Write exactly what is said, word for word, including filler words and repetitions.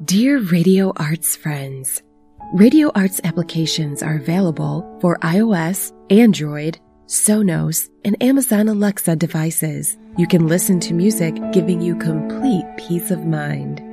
Dear Radio Arts friends, Radio Arts applications are available for iOS, Android, Sonos, and Amazon Alexa devices. You can listen to music giving you complete peace of mind.